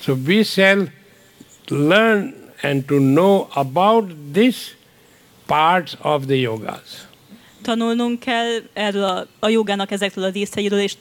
So we shall learn and to know about this parts of the yogas. Tanulnunk kell erről a jogának ezekről a részeiről, és